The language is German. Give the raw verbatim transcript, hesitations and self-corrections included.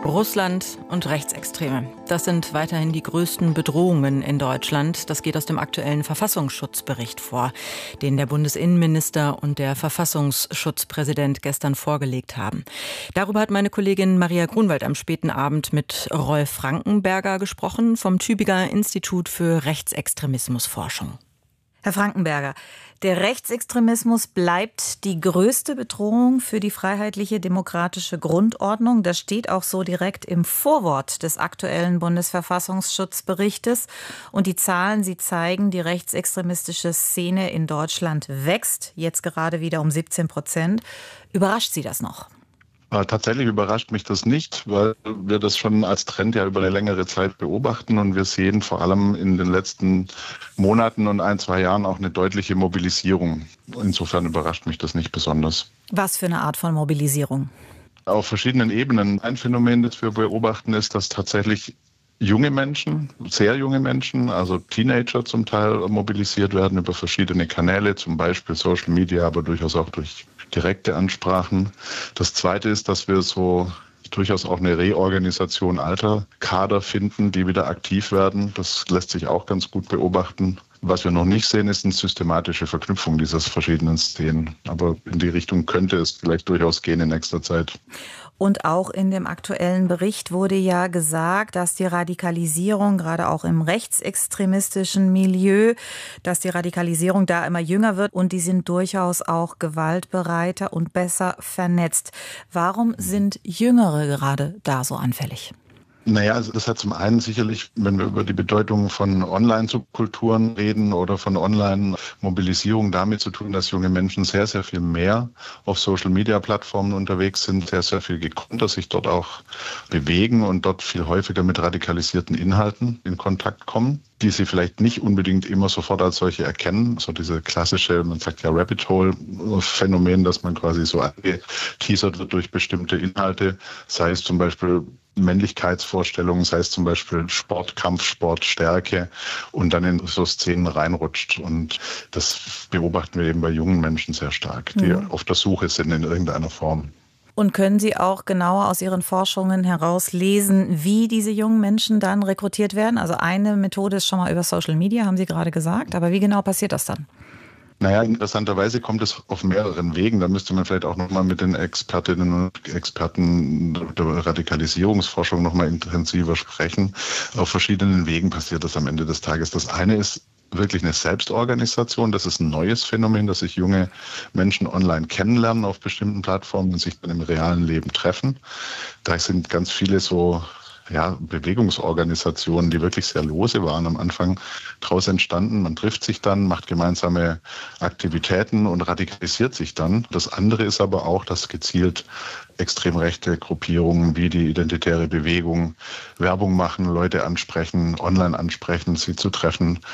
Russland und Rechtsextreme. Das sind weiterhin die größten Bedrohungen in Deutschland. Das geht aus dem aktuellen Verfassungsschutzbericht vor, den der Bundesinnenminister und der Verfassungsschutzpräsident gestern vorgelegt haben. Darüber hat meine Kollegin Maria Grunwald am späten Abend mit Rolf Frankenberger gesprochen vom Tübinger Institut für Rechtsextremismusforschung. Herr Frankenberger, der Rechtsextremismus bleibt die größte Bedrohung für die freiheitliche demokratische Grundordnung. Das steht auch so direkt im Vorwort des aktuellen Bundesverfassungsschutzberichtes. Und die Zahlen, sie zeigen, die rechtsextremistische Szene in Deutschland wächst, jetzt gerade wieder um siebzehn Prozent. Überrascht Sie das noch? Tatsächlich überrascht mich das nicht, weil wir das schon als Trend ja über eine längere Zeit beobachten und wir sehen vor allem in den letzten Monaten und ein, zwei Jahren auch eine deutliche Mobilisierung. Insofern überrascht mich das nicht besonders. Was für eine Art von Mobilisierung? Auf verschiedenen Ebenen. Ein Phänomen, das wir beobachten, ist, dass tatsächlich junge Menschen, sehr junge Menschen, also Teenager zum Teil mobilisiert werden über verschiedene Kanäle, zum Beispiel Social Media, aber durchaus auch durch direkte Ansprachen. Das Zweite ist, dass wir so durchaus auch eine Reorganisation alter Kader finden, die wieder aktiv werden. Das lässt sich auch ganz gut beobachten. Was wir noch nicht sehen, ist eine systematische Verknüpfung dieser verschiedenen Szenen. Aber in die Richtung könnte es vielleicht durchaus gehen in nächster Zeit. Und auch in dem aktuellen Bericht wurde ja gesagt, dass die Radikalisierung, gerade auch im rechtsextremistischen Milieu, dass die Radikalisierung da immer jünger wird und die sind durchaus auch gewaltbereiter und besser vernetzt. Warum sind Jüngere gerade da so anfällig? Naja, also das hat zum einen sicherlich, wenn wir über die Bedeutung von Online-Subkulturen reden oder von Online-Mobilisierung, damit zu tun, dass junge Menschen sehr, sehr viel mehr auf Social-Media-Plattformen unterwegs sind, sehr, sehr viel gekonnter sich dort auch bewegen und dort viel häufiger mit radikalisierten Inhalten in Kontakt kommen, die sie vielleicht nicht unbedingt immer sofort als solche erkennen. So diese klassische, man sagt ja Rabbit-Hole-Phänomen, dass man quasi so angeteasert wird durch bestimmte Inhalte, sei es zum Beispiel Männlichkeitsvorstellungen, sei es zum Beispiel Sport, Kampfsport, Stärke und dann in so Szenen reinrutscht. Und das beobachten wir eben bei jungen Menschen sehr stark, die mhm. auf der Suche sind in irgendeiner Form. Und können Sie auch genauer aus Ihren Forschungen herauslesen, wie diese jungen Menschen dann rekrutiert werden? Also eine Methode ist schon mal über Social Media, haben Sie gerade gesagt. Aber wie genau passiert das dann? Naja, interessanterweise kommt es auf mehreren Wegen. Da müsste man vielleicht auch nochmal mit den Expertinnen und Experten der Radikalisierungsforschung nochmal intensiver sprechen. Auf verschiedenen Wegen passiert das am Ende des Tages. Das eine ist wirklich eine Selbstorganisation. Das ist ein neues Phänomen, dass sich junge Menschen online kennenlernen auf bestimmten Plattformen und sich dann im realen Leben treffen. Da sind ganz viele so ja, Bewegungsorganisationen, die wirklich sehr lose waren am Anfang, daraus entstanden. Man trifft sich dann, macht gemeinsame Aktivitäten und radikalisiert sich dann. Das andere ist aber auch, dass gezielt extrem rechte Gruppierungen wie die Identitäre Bewegung Werbung machen, Leute ansprechen, online ansprechen, sie zu treffen.